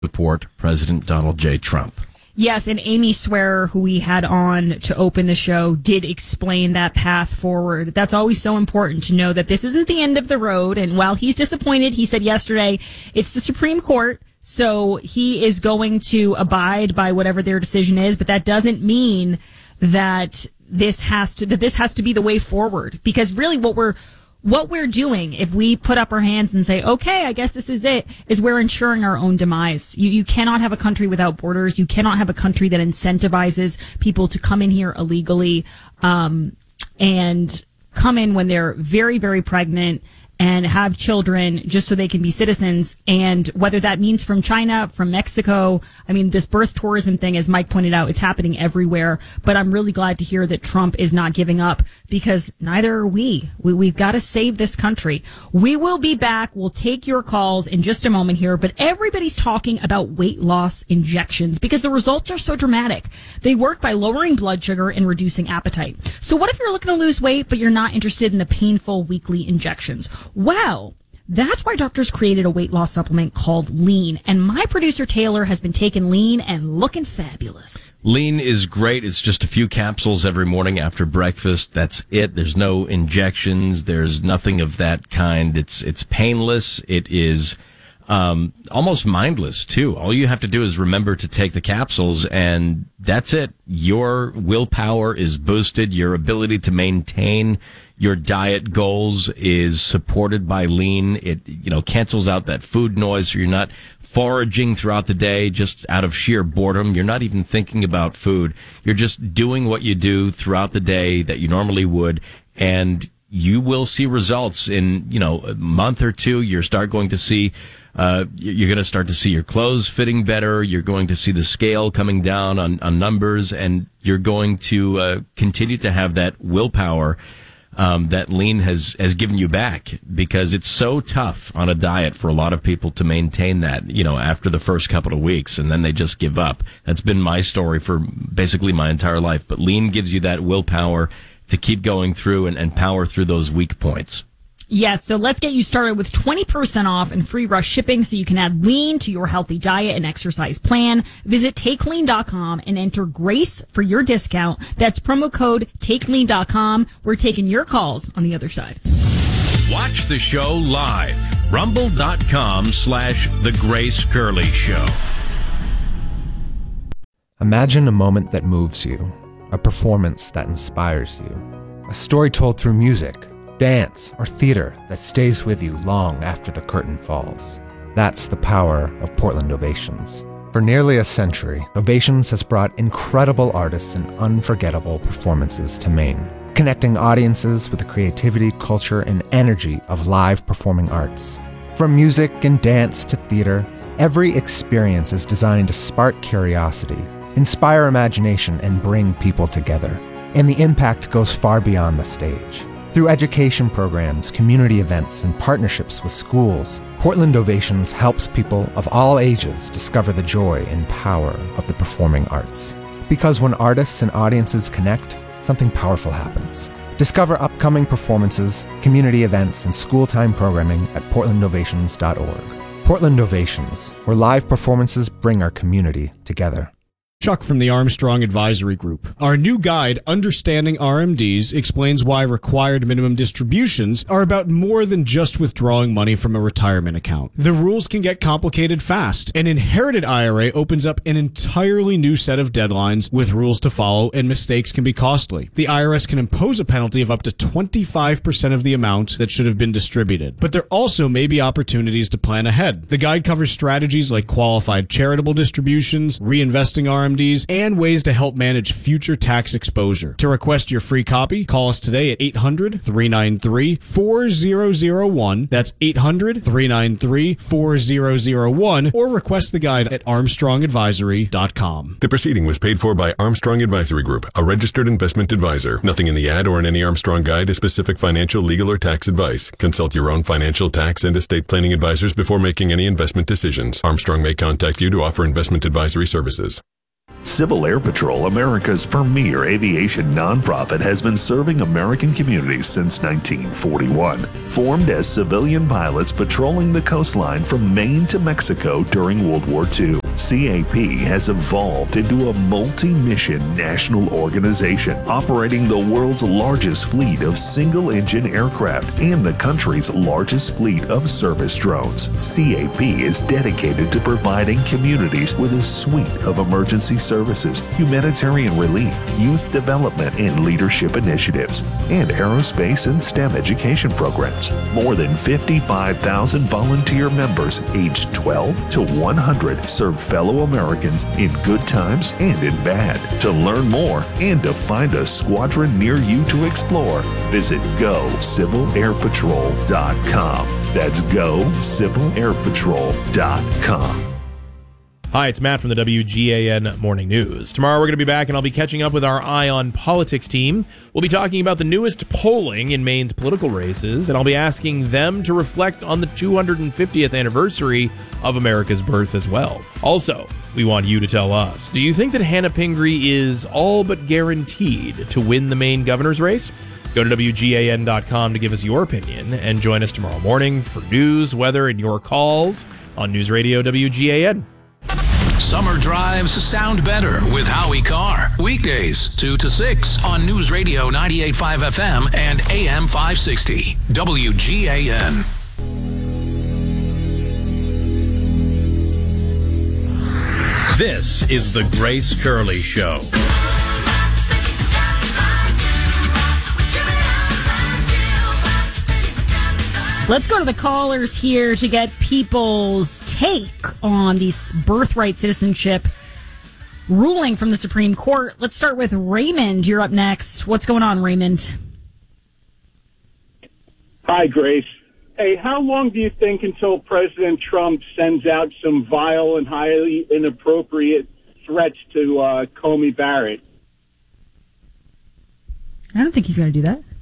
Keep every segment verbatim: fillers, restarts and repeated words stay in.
support President Donald J. Trump. Yes, and Amy Swearer, who we had on to open the show, did explain that path forward. That's always so important to know that this isn't the end of the road. And while he's disappointed, he said yesterday, it's the Supreme Court, so he is going to abide by whatever their decision is. But that doesn't mean that this has to that this has to be the way forward. Because really, what we're What we're doing, if we put up our hands and say, okay, I guess this is it, is we're ensuring our own demise. You, you cannot have a country without borders. You cannot have a country that incentivizes people to come in here illegally, um, and come in when they're very, very pregnant and have children just so they can be citizens. And whether that means from China, from Mexico, I mean, this birth tourism thing, as Mike pointed out, it's happening everywhere. But I'm really glad to hear that Trump is not giving up, because neither are we. we we've got to save this country. We will be back. We'll take your calls in just a moment here. But everybody's talking about weight loss injections because the results are so dramatic. They work by lowering blood sugar and reducing appetite. So what if you're looking to lose weight, but you're not interested in the painful weekly injections? Well, that's why doctors created a weight loss supplement called Lean. And my producer, Taylor, has been taking Lean and looking fabulous. Lean is great. It's just a few capsules every morning after breakfast. That's it. There's no injections. There's nothing of that kind. It's it's painless. It is um, almost mindless, too. All you have to do is remember to take the capsules, and that's it. Your willpower is boosted. Your ability to maintain your diet goals is supported by Lean. It, you know, cancels out that food noise, so you're not foraging throughout the day just out of sheer boredom. You're not even thinking about food. You're just doing what you do throughout the day that you normally would, and you will see results in, you know, a month or two. You start going to see, uh, you're going to start to see your clothes fitting better. You're going to see the scale coming down on, on numbers, and you're going to uh, continue to have that willpower Um, that Lean has, has given you back, because it's so tough on a diet for a lot of people to maintain that, you know, after the first couple of weeks, and then they just give up. That's been my story for basically my entire life. But Lean gives you that willpower to keep going through and, and power through those weak points. Yes, so let's get you started with twenty percent off and free rush shipping so you can add Lean to your healthy diet and exercise plan. Visit take lean dot com and enter GRACE for your discount. That's promo code take lean dot com. We're taking your calls on the other side. Watch the show live. Rumble.com slash The Grace Curley Show. Imagine a moment that moves you, a performance that inspires you, a story told through music, dance, or theater that stays with you long after the curtain falls. That's the power of Portland Ovations. For nearly a century, Ovations has brought incredible artists and unforgettable performances to Maine, connecting audiences with the creativity, culture, and energy of live performing arts. From music and dance to theater, every experience is designed to spark curiosity, inspire imagination, and bring people together. And the impact goes far beyond the stage. Through education programs, community events, and partnerships with schools, Portland Ovations helps people of all ages discover the joy and power of the performing arts. Because when artists and audiences connect, something powerful happens. Discover upcoming performances, community events, and school-time programming at portland ovations dot org. Portland Ovations, where live performances bring our community together. Chuck from the Armstrong Advisory Group. Our new guide, Understanding R M Ds, explains why required minimum distributions are about more than just withdrawing money from a retirement account. The rules can get complicated fast. An inherited I R A opens up an entirely new set of deadlines with rules to follow, and mistakes can be costly. The I R S can impose a penalty of up to twenty-five percent of the amount that should have been distributed. But there also may be opportunities to plan ahead. The guide covers strategies like qualified charitable distributions, reinvesting R M Ds, and ways to help manage future tax exposure. To request your free copy, call us today at eight hundred, three nine three, four zero zero one. That's eight hundred, three nine three, four zero zero one, or request the guide at armstrong advisory dot com. The proceeding was paid for by Armstrong Advisory Group, a registered investment advisor. Nothing in the ad or in any Armstrong guide is specific financial, legal, or tax advice. Consult your own financial, tax, and estate planning advisors before making any investment decisions. Armstrong may contact you to offer investment advisory services. Civil Air Patrol, America's premier aviation nonprofit, has been serving American communities since nineteen forty-one. Formed as civilian pilots patrolling the coastline from Maine to Mexico during World War Two, C A P has evolved into a multi-mission national organization operating the world's largest fleet of single-engine aircraft and the country's largest fleet of service drones. C A P is dedicated to providing communities with a suite of emergency services, humanitarian relief, youth development and leadership initiatives, and aerospace and STEM education programs. More than fifty-five thousand volunteer members aged twelve to one hundred serve fellow Americans in good times and in bad. To learn more and to find a squadron near you to explore, visit go civil air patrol dot com. That's go civil air patrol dot com. Hi, it's Matt from the W G A N Morning News. Tomorrow we're going to be back and I'll be catching up with our Eye on Politics team. We'll be talking about the newest polling in Maine's political races, and I'll be asking them to reflect on the two hundred fiftieth anniversary of America's birth as well. Also, we want you to tell us, do you think that Hannah Pingree is all but guaranteed to win the Maine governor's race? Go to W G A N dot com to give us your opinion and join us tomorrow morning for news, weather, and your calls on News Radio W G A N. Summer drives sound better with Howie Carr. Weekdays, two to six on News Radio ninety-eight point five F M and A M five sixty. W G A N. This is the Grace Curley Show. Let's go to the callers here to get people's take on this birthright citizenship ruling from the Supreme Court. Let's start with Raymond. You're up next. What's going on, Raymond? Hi, Grace. Hey, how long do you think until President Trump sends out some vile and highly inappropriate threats to uh, Comey Barrett? I don't think he's going to do that.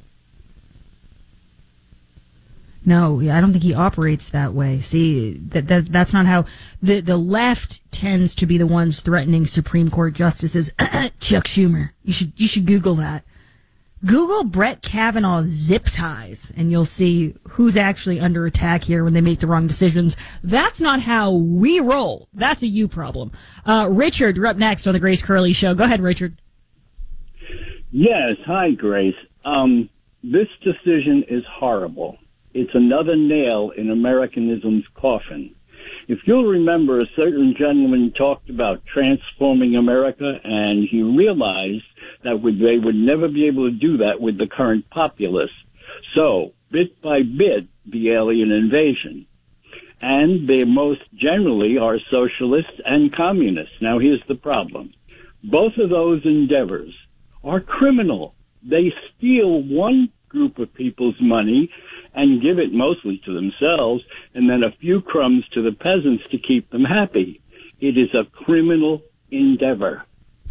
No, I don't think he operates that way. See, that, that that's not how the the left tends to be the ones threatening Supreme Court justices. Chuck Schumer, you should you should Google that. Google Brett Kavanaugh zip ties, and you'll see who's actually under attack here when they make the wrong decisions. That's not how we roll. That's a you problem. Uh, Richard, you're up next on the Grace Curley Show. Go ahead, Richard. Yes, hi, Grace. Um, this decision is horrible. It's another nail in Americanism's coffin. If you'll remember, a certain gentleman talked about transforming America, and he realized that would, they would never be able to do that with the current populace. So, bit by bit, the alien invasion. And they most generally are socialists and communists. Now, here's the problem. Both of those endeavors are criminal. They steal one group of people's money and give it mostly to themselves, and then a few crumbs to the peasants to keep them happy. It is a criminal endeavor.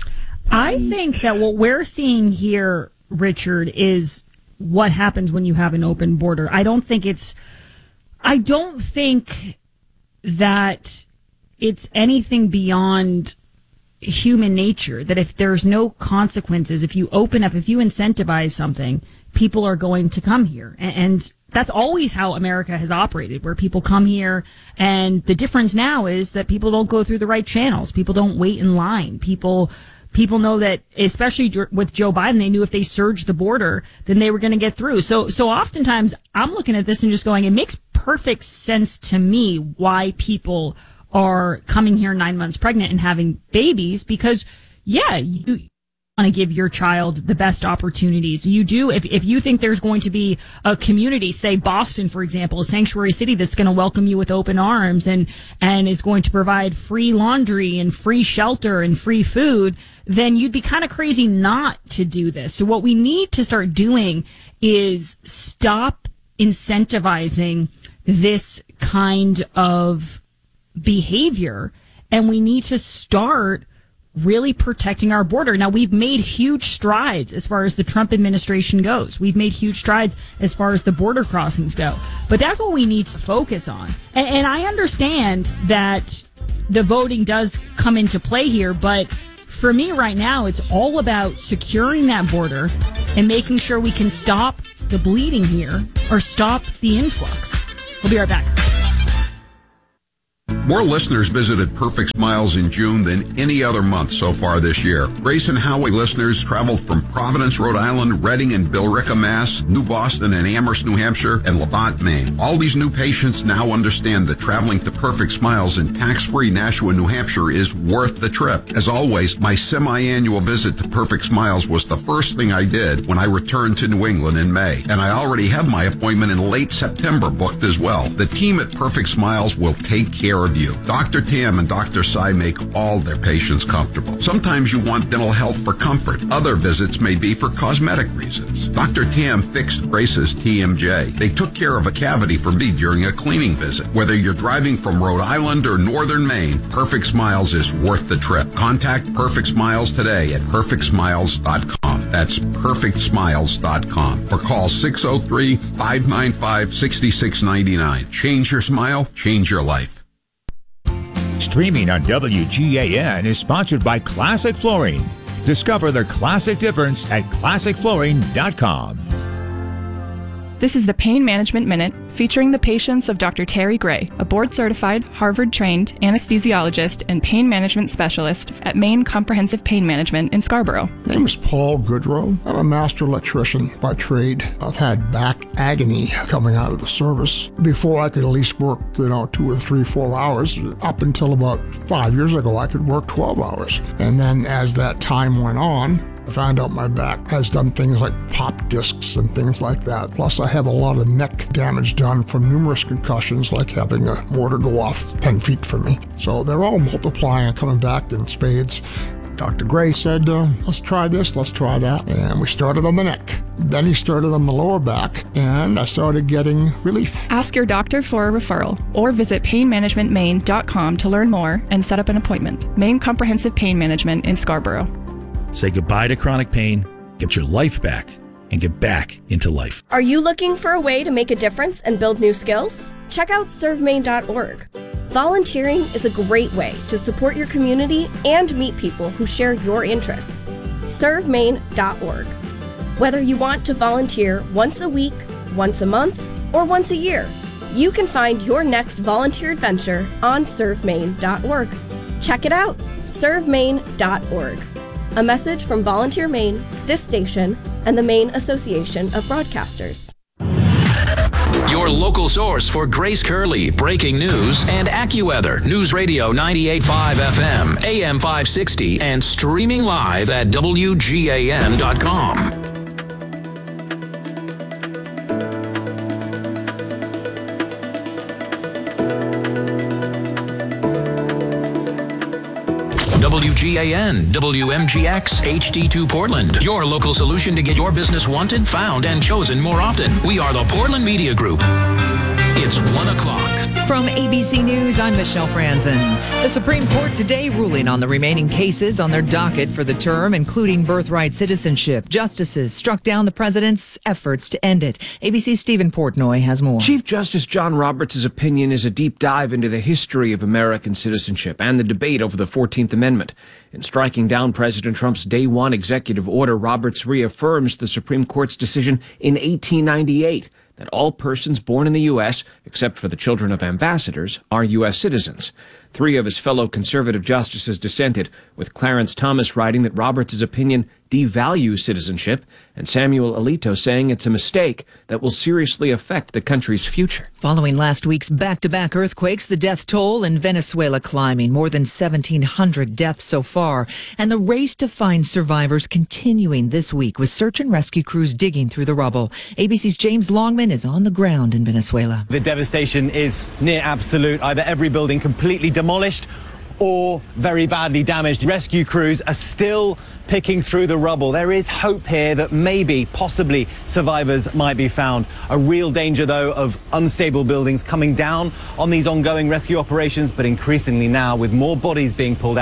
I think that what we're seeing here, Richard, is what happens when you have an open border. I don't think it's, I don't think that it's anything beyond human nature, that if there's no consequences, if you open up, if you incentivize something, people are going to come here. And that's always how America has operated, where people come here. And the difference now is that people don't go through the right channels. People don't wait in line. People, people know that, especially with Joe Biden, they knew if they surged the border, then they were going to get through. So, so oftentimes I'm looking at this and just going, it makes perfect sense to me why people are coming here nine months pregnant and having babies, because yeah, you want to give your child the best opportunities. You do. If, if you think there's going to be a community, say Boston, for example, a sanctuary city that's going to welcome you with open arms and, and is going to provide free laundry and free shelter and free food, then you'd be kind of crazy not to do this. So what we need to start doing is stop incentivizing this kind of behavior, and we need to start really protecting our border. Now, we've made huge strides as far as the Trump administration goes. We've made huge strides as far as the border crossings go. But that's what we need to focus on. And, and I understand that the voting does come into play here, but for me right now, it's all about securing that border and making sure we can stop the bleeding here or stop the influx. We'll be right back. More listeners visited Perfect Smiles in June than any other month so far this year. Grace and Howie listeners traveled from Providence, Rhode Island, Reading and Billerica, Mass., New Boston and Amherst, New Hampshire, and Lavant, Maine. All these new patients now understand that traveling to Perfect Smiles in tax-free Nashua, New Hampshire is worth the trip. As always, my semi-annual visit to Perfect Smiles was the first thing I did when I returned to New England in May. And I already have my appointment in late September booked as well. The team at Perfect Smiles will take care of you. Doctor Tam and Doctor Sai make all their patients comfortable. Sometimes you want dental health for comfort. Other visits may be for cosmetic reasons. Doctor Tam fixed Grace's T M J. They took care of a cavity for me during a cleaning visit. Whether you're driving from Rhode Island or northern Maine, Perfect Smiles is worth the trip. Contact Perfect Smiles today at perfect smiles dot com. That's perfect smiles dot com. Or call six oh three, five nine five, six six nine nine. Change your smile, change your life. Streaming on W G A N is sponsored by Classic Flooring. Discover the classic difference at classic flooring dot com. This is the Pain Management Minute, featuring the patients of Doctor Terry Gray, a board-certified, Harvard-trained anesthesiologist and pain management specialist at Maine Comprehensive Pain Management in Scarborough. My name is Paul Goodrow. I'm a master electrician by trade. I've had back agony coming out of the service. Before I could at least work, you know, two or three, four hours. Up until about five years ago, I could work twelve hours. And then as that time went on, I found out my back has done things like pop discs and things like that. Plus, I have a lot of neck damage done from numerous concussions, like having a mortar go off ten feet from me. So they're all multiplying and coming back in spades. Doctor Gray said, uh, let's try this, let's try that. And we started on the neck. Then he started on the lower back, and I started getting relief. Ask your doctor for a referral or visit pain management maine dot com to learn more and set up an appointment. Maine Comprehensive Pain Management in Scarborough. Say goodbye to chronic pain, get your life back, and get back into life. Are you looking for a way to make a difference and build new skills? Check out serve maine dot org. Volunteering is a great way to support your community and meet people who share your interests. serve maine dot org. Whether you want to volunteer once a week, once a month, or once a year, you can find your next volunteer adventure on serve maine dot org. Check it out, serve maine dot org. A message from Volunteer Maine, this station, and the Maine Association of Broadcasters. Your local source for Grace Curley, breaking news, and AccuWeather. News Radio ninety-eight point five F M, A M five sixty, and streaming live at W G A N dot com. W G A N, W M G X, H D two Portland. Your local solution to get your business wanted, found, and chosen more often. We are the Portland Media Group. It's one o'clock. From A B C News, I'm Michelle Franzen. The Supreme Court today ruling on the remaining cases on their docket for the term, including birthright citizenship. Justices struck down the president's efforts to end it. A B C's Stephen Portnoy has more. Chief Justice John Roberts' opinion is a deep dive into the history of American citizenship and the debate over the fourteenth Amendment. In striking down President Trump's day one executive order, Roberts reaffirms the Supreme Court's decision in eighteen ninety-eight that all persons born in the U S, except for the children of ambassadors, are U S citizens. Three of his fellow conservative justices dissented, with Clarence Thomas writing that Roberts' opinion devalues citizenship, and Samuel Alito saying it's a mistake that will seriously affect the country's future. Following last week's back-to-back earthquakes, the death toll in Venezuela climbing, more than seventeen hundred deaths so far, and the race to find survivors continuing this week with search and rescue crews digging through the rubble. A B C's James Longman is on the ground in Venezuela. The devastation is near absolute, either every building completely demolished or very badly damaged. Rescue crews are still picking through the rubble. There is hope here that maybe, possibly, survivors might be found. A real danger, though, of unstable buildings coming down on these ongoing rescue operations, but increasingly now, with more bodies being pulled out,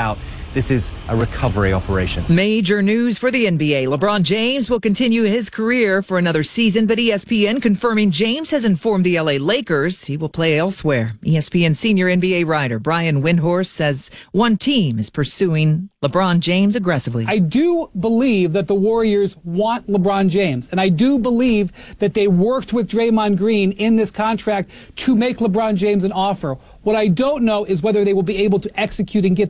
This is a recovery operation. Major news for the N B A. LeBron James will continue his career for another season, but E S P N confirming James has informed the L A Lakers he will play elsewhere. E S P N senior N B A writer Brian Windhorst says one team is pursuing LeBron James aggressively. I do believe that the Warriors want LeBron James, and I do believe that they worked with Draymond Green in this contract to make LeBron James an offer. What I don't know is whether they will be able to execute and get